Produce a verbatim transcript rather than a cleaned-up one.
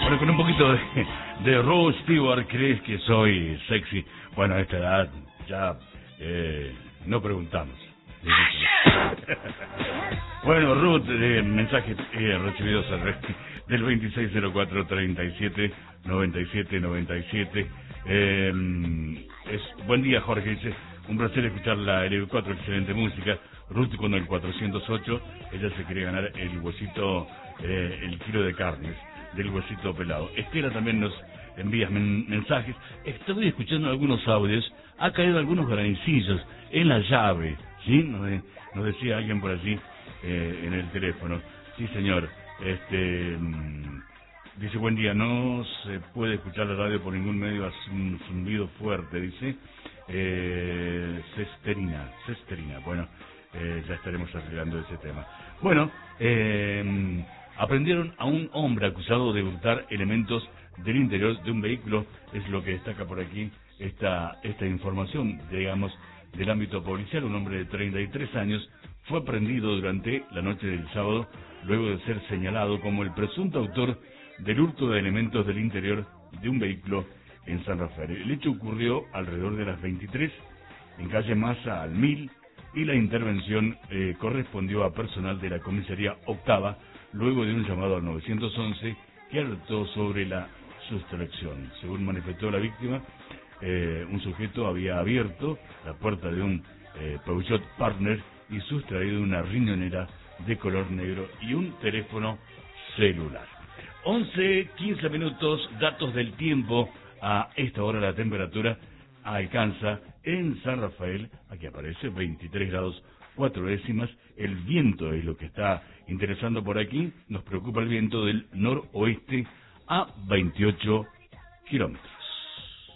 Bueno, con un poquito de, de Rod Stewart, ¿crees que soy sexy? Bueno, a esta edad ya eh, no preguntamos. Bueno, Ruth, eh, mensajes eh, recibidos al, del veintiséis cero cuatro treinta y siete noventa y siete noventa y siete. Eh, es, buen día, Jorge, dice, un placer escuchar la L B cuatro, excelente música. Ruth con el cuatrocientos ocho, ella se quería ganar el huesito, eh, el kilo de carnes del huesito pelado. Estela también nos envía men mensajes. Estoy escuchando algunos audios, ha caído algunos granizillos en la llave, ¿sí? Nos, de, nos decía alguien por allí eh, en el teléfono. Sí, señor. Este mmm, dice, buen día, no se puede escuchar la radio por ningún medio, hace un zumbido fuerte, dice. Eh, cesterina, cesterina. Bueno, eh, ya estaremos arreglando ese tema. Bueno, eh... aprendieron a un hombre acusado de hurtar elementos del interior de un vehículo, es lo que destaca por aquí esta, esta información, digamos, del ámbito policial. Un hombre de treinta y tres años fue aprendido durante la noche del sábado, luego de ser señalado como el presunto autor del hurto de elementos del interior de un vehículo en San Rafael. El hecho ocurrió alrededor de las veintitrés, en calle Massa al Mil, y la intervención eh, correspondió a personal de la comisaría octava, luego de un llamado al nueve once que alertó sobre la sustracción. Según manifestó la víctima, eh, un sujeto había abierto la puerta de un eh, Peugeot Partner y sustraído una riñonera de color negro y un teléfono celular. once, quince minutos, datos del tiempo. A esta hora la temperatura alcanza en San Rafael, aquí aparece veintitrés grados cuatro décimas. El viento es lo que está interesando por aquí. Nos preocupa el viento del noroeste a veintiocho kilómetros.